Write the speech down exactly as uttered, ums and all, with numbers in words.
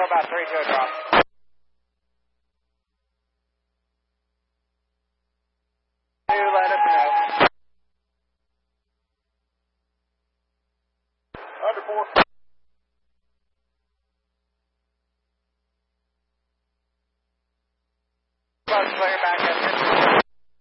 about three to a drop. You let us know. Under four.